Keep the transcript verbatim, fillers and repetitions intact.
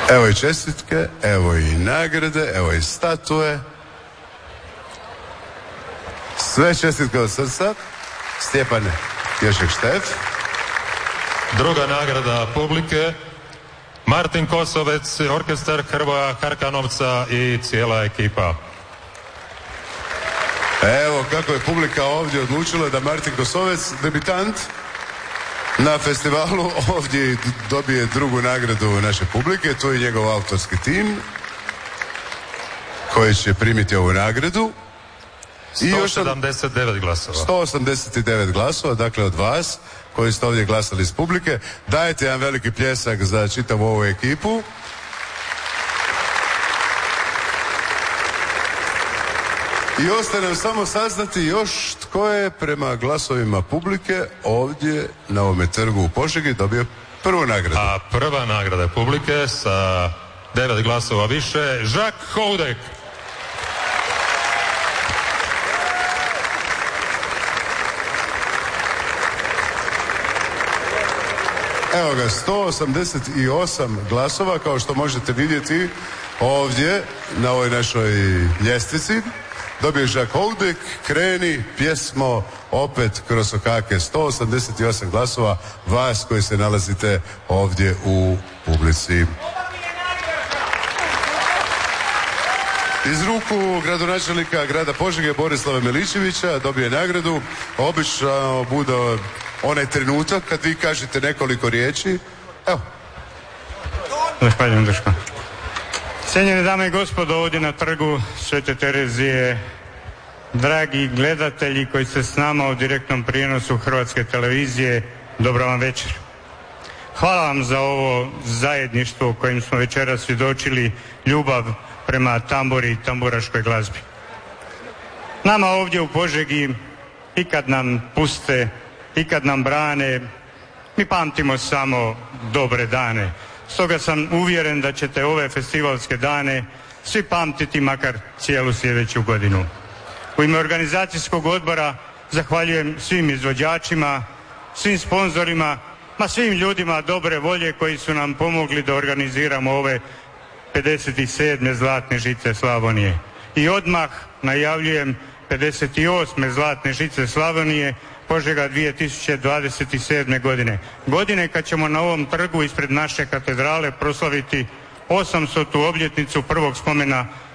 Evo i čestitke, evo i nagrade, evo i statue. Sve čestitke od srca. Stjepan Ješek Štef. Druga nagrada publike, Martin Kosovec, orkestar Hrvoja Harkanovca i cijela ekipa. Evo kako je publika ovdje odlučila da Martin Kosovec, debitant na festivalu, ovdje dobije drugu nagradu naše publike. Tu je njegov autorski tim koji će primiti ovu nagradu. sto sedamdeset devet glasova. sto osamdeset devet glasova, dakle od vas koji ste ovdje glasali iz publike. Dajte jedan veliki pljesak za čitavu ovu ekipu. I ostaje nam samo saznati još tko je prema glasovima publike ovdje na ovome trgu u Požegi dobio prvu nagradu. A prva nagrada publike sa devet glasova više, Žak Houdek. Evo ga, sto osamdeset osam glasova, kao što možete vidjeti ovdje na ovoj našoj ljestvici. Dobio Žak Houdek, Kreni, pjesmo opet kroz okake. sto osamdeset osam glasova vas koji se nalazite ovdje u publici. Iz ruku gradonačelnika grada Požege Borislava Miličevića dobije nagradu. Obično bude onaj trenutak kad vi kažete nekoliko riječi. Evo. Zahvaljujem, Duško. Cijenjene dame i gospodo, ovdje na trgu Svete Terezije, dragi gledatelji koji ste s nama u direktnom prijenosu Hrvatske televizije, dobro vam večer. Hvala vam za ovo zajedništvo u kojem smo večeras svjedočili, ljubav prema tamburi i tamburaškoj glazbi. Nama ovdje u Požegi, i kad nam puste, i kad nam brane, mi pamtimo samo dobre dane. Stoga sam uvjeren da ćete ove festivalske dane svi pamtiti makar cijelu sljedeću godinu. U ime organizacijskog odbora zahvaljujem svim izvođačima, svim sponzorima, ma svim ljudima dobre volje koji su nam pomogli da organiziramo ove pedeset sedme Zlatne žice Slavonije. I odmah najavljujem pedeset osme Zlatne žice Slavonije Požega dvije tisuće dvadeset sedme godine. Godine kad ćemo na ovom trgu ispred naše katedrale proslaviti osamstotu obljetnicu prvog spomena